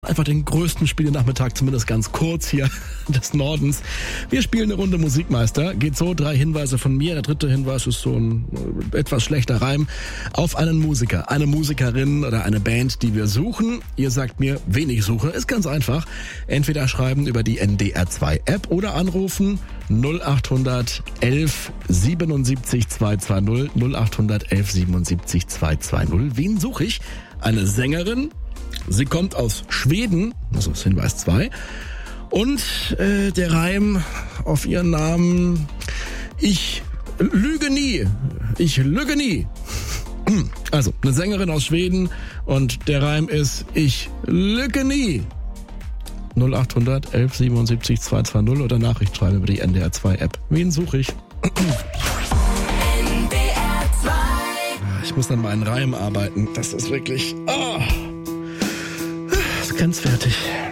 Einfach den größten Spielnachmittag, zumindest ganz kurz hier des Nordens. Wir spielen eine Runde Musikmeister. Geht so, 3 Hinweise von mir. Der dritte Hinweis ist so ein etwas schlechter Reim auf einen Musiker, eine Musikerin oder eine Band, die wir suchen. Ihr sagt mir, wen ich suche. Ist ganz einfach. Entweder schreiben über die NDR2 App oder anrufen 0800 11 77 220 0800 11 77 220. Wen suche ich? Eine Sängerin. Sie kommt aus Schweden, das ist Hinweis 2. Und der Reim auf ihren Namen, ich lüge nie. Ich lüge nie. Also, eine Sängerin aus Schweden und der Reim ist, ich lüge nie. 0800 11 77 220 oder Nachricht schreiben über die NDR2 App. Wen suche ich? NDR2. Ich muss an meinen Reim arbeiten. Das ist wirklich... grenzwertig.